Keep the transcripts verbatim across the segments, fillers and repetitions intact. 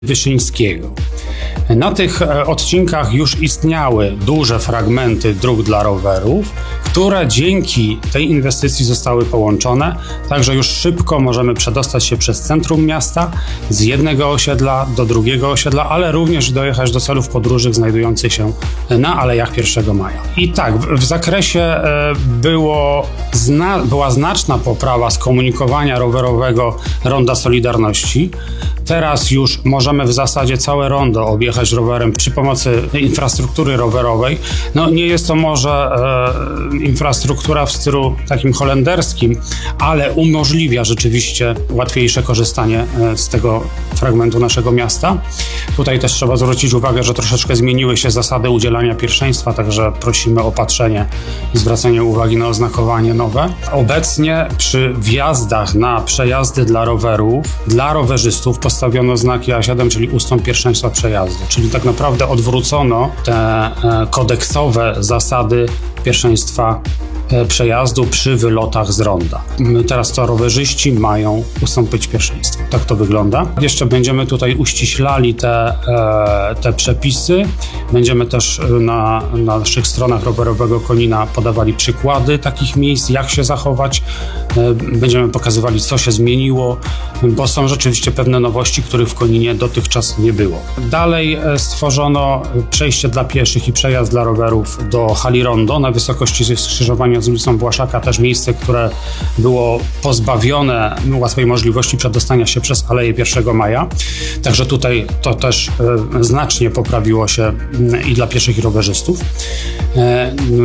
Wyszyńskiego. Na tych odcinkach już istniały duże fragmenty dróg dla rowerów, które dzięki tej inwestycji zostały połączone, także już szybko możemy przedostać się przez centrum miasta z jednego osiedla do drugiego osiedla, ale również dojechać do celów podróżnych znajdujących się na Alejach pierwszego maja. I tak, w zakresie było zna, była znaczna poprawa skomunikowania rowerowego Ronda Solidarności. Teraz już możemy w zasadzie całe rondo objechać rowerem przy pomocy infrastruktury rowerowej. No nie jest to może e, infrastruktura w stylu takim holenderskim, ale umożliwia rzeczywiście łatwiejsze korzystanie e, z tego fragmentu naszego miasta. Tutaj też trzeba zwrócić uwagę, że troszeczkę zmieniły się zasady udzielania pierwszeństwa, także prosimy o patrzenie i zwracanie uwagi na oznakowanie nowe. Obecnie przy wjazdach na przejazdy dla rowerów, dla rowerzystów postawiono znaki A siedem, czyli ustąp pierwszeństwa przejazdu, czyli tak naprawdę odwrócono te kodeksowe zasady pierwszeństwa przejazdu przy wylotach z ronda. Teraz to rowerzyści mają ustąpić pierwszeństwo. Tak to wygląda. Jeszcze będziemy tutaj uściślali te, te przepisy. Będziemy też na, na naszych stronach Rowerowego Konina podawali przykłady takich miejsc, jak się zachować. Będziemy pokazywali, co się zmieniło, bo są rzeczywiście pewne nowości, których w Koninie dotychczas nie było. Dalej stworzono przejście dla pieszych i przejazd dla rowerów do hali rondo na wysokości skrzyżowania z ulicą Błaszaka, też miejsce, które było pozbawione łatwej możliwości przedostania się przez Aleję pierwszego maja. Także tutaj to też e, znacznie poprawiło się e, i dla pieszych i rowerzystów. E,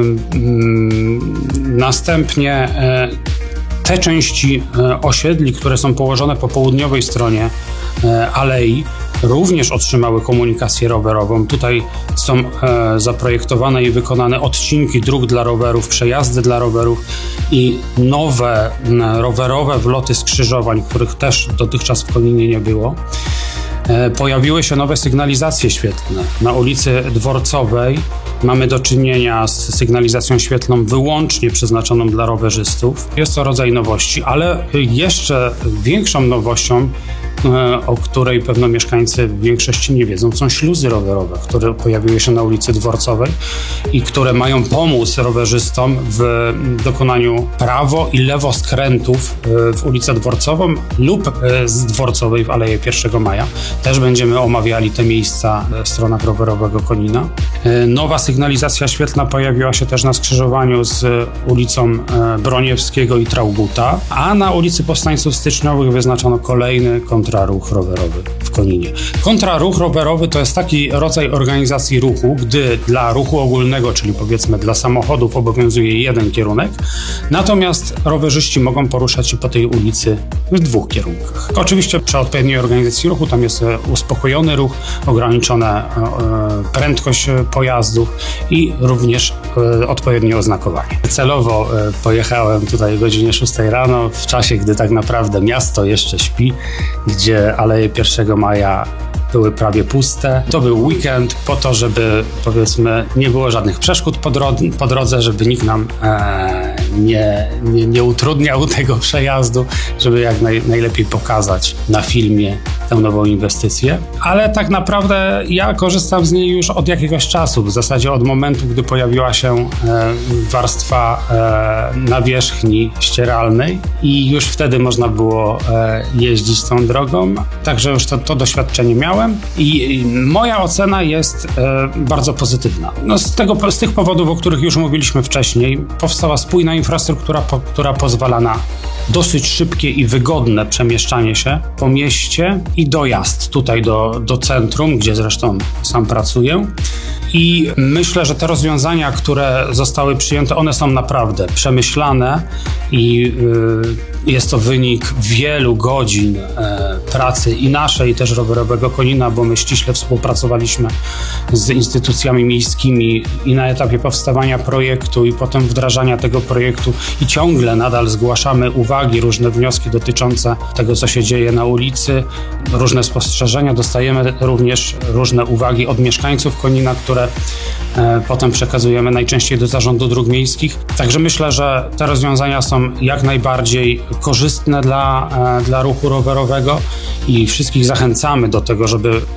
m, następnie e, te części e, osiedli, które są położone po południowej stronie e, alei, również otrzymały komunikację rowerową. Tutaj są e, zaprojektowane i wykonane odcinki dróg dla rowerów, przejazdy dla rowerów i nowe m, rowerowe wloty skrzyżowań, których też dotychczas w Koninie nie było. E, pojawiły się nowe sygnalizacje świetlne. Na ulicy Dworcowej mamy do czynienia z sygnalizacją świetlną wyłącznie przeznaczoną dla rowerzystów. Jest to rodzaj nowości, ale jeszcze większą nowością, o której pewno mieszkańcy w większości nie wiedzą, są śluzy rowerowe, które pojawiły się na ulicy Dworcowej i które mają pomóc rowerzystom w dokonaniu prawo i lewo skrętów w ulicę Dworcową lub z Dworcowej w Aleję pierwszego maja. Też będziemy omawiali te miejsca w stronach Rowerowego Konina. Nowa sygnalizacja świetlna pojawiła się też na skrzyżowaniu z ulicą Broniewskiego i Trauguta, a na ulicy Powstańców Styczniowych wyznaczono kolejny kontraruch rowerowy w Koninie. Kontraruch rowerowy to jest taki rodzaj organizacji ruchu, gdy dla ruchu ogólnego, czyli powiedzmy dla samochodów obowiązuje jeden kierunek, natomiast rowerzyści mogą poruszać się po tej ulicy w dwóch kierunkach. Oczywiście przy odpowiedniej organizacji ruchu tam jest uspokojony ruch, ograniczona prędkość pojazdów i również odpowiednie oznakowanie. Celowo pojechałem tutaj o godzinie szóstej rano, w czasie, gdy tak naprawdę miasto jeszcze śpi, gdzie Aleje pierwszego maja były prawie puste. To był weekend po to, żeby powiedzmy nie było żadnych przeszkód po, dro- po drodze, żeby nikt nam e, nie, nie, nie utrudniał tego przejazdu, żeby jak naj, najlepiej pokazać na filmie tę nową inwestycję. Ale tak naprawdę ja korzystam z niej już od jakiegoś czasu, w zasadzie od momentu, gdy pojawiła się e, warstwa e, nawierzchni ścieralnej i już wtedy można było e, jeździć tą drogą. Także już to, to doświadczenie miałem. I moja ocena jest e, bardzo pozytywna. No z, tego, z tych powodów, o których już mówiliśmy wcześniej, powstała spójna infrastruktura, po, która pozwala na dosyć szybkie i wygodne przemieszczanie się po mieście i dojazd tutaj do, do centrum, gdzie zresztą sam pracuję. I myślę, że te rozwiązania, które zostały przyjęte, one są naprawdę przemyślane i y, jest to wynik wielu godzin y, pracy i naszej, i też Rowerowego Konina, bo my ściśle współpracowaliśmy z instytucjami miejskimi i na etapie powstawania projektu i potem wdrażania tego projektu i ciągle nadal zgłaszamy uwagi, różne wnioski dotyczące tego, co się dzieje na ulicy, różne spostrzeżenia. Dostajemy również różne uwagi od mieszkańców Konina, które e, potem przekazujemy najczęściej do Zarządu Dróg Miejskich. Także myślę, że te rozwiązania są jak najbardziej korzystne dla, dla ruchu rowerowego i wszystkich zachęcamy do tego, żeby